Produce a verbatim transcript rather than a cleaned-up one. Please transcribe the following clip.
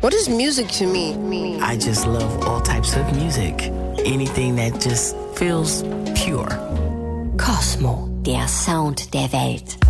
What is music to me? I just love all types of music. Anything that just feels pure. Cosmo, der Sound der Welt.